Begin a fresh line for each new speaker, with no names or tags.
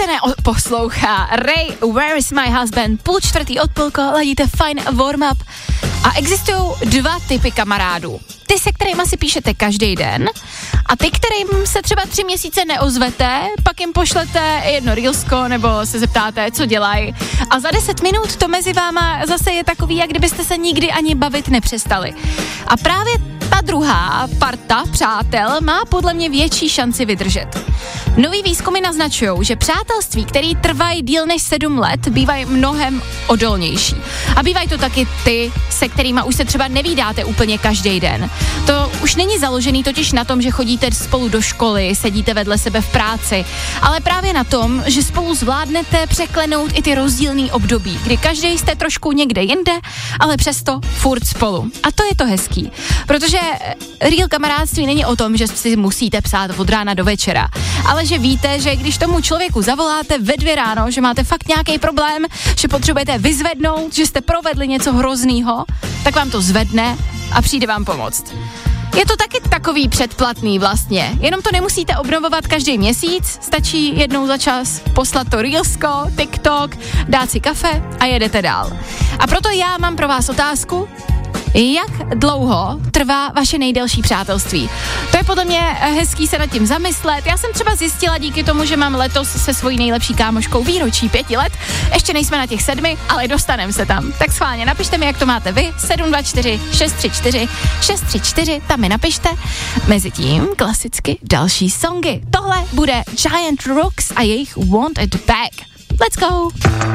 se neposlouchá. Ray, Where is my husband? 3:30 odpolko, ladíte fajn warm-up. A existují dva typy kamarádů. Ty, se kterýma si píšete každý den, a ty, kterým se třeba 3 měsíce neozvete, pak jim pošlete jedno reelsko nebo se zeptáte, co dělají. A za 10 minut to mezi váma zase je takový, jak kdybyste se nikdy ani bavit nepřestali. A právě ta druhá parta přátel má podle mě větší šanci vydržet. Nový výzkumy naznačují, že přátelství, které trvají díl než 7 let, bývají mnohem odolnější. A bývají to taky ty, se kterýma už se třeba nevídáte úplně každý den. To už není založený totiž na tom, že chodíte spolu do školy, sedíte vedle sebe v práci, ale právě na tom, že spolu zvládnete překlenout i ty rozdílný období, kdy každý jste trošku někde jinde, ale přesto furt spolu. A to je to hezký, protože real kamarádství není o tom, že si musíte psát od rána do večera, ale že víte, že když tomu člověku zavoláte ve 2 ráno, že máte fakt nějaký problém, že potřebujete vyzvednout, že jste provedli něco hroznýho, tak vám to zvedne a přijde vám pomoct. Je to taky takový předplatný vlastně, jenom to nemusíte obnovovat každý měsíc, stačí jednou za čas poslat to reelsko, TikTok, dát si kafe a jedete dál. A proto já mám pro vás otázku, jak dlouho trvá vaše nejdelší přátelství? To je podle mě hezký se nad tím zamyslet. Já jsem třeba zjistila díky tomu, že mám letos se svojí nejlepší kámoškou výročí 5 let. Ještě nejsme na těch 7, ale dostaneme se tam. Tak schválně napište mi, jak to máte vy. 724 634 634, tam mi napište. Mezitím klasicky další songy. Tohle bude Giant Rooks a jejich Want It Back. Let's go!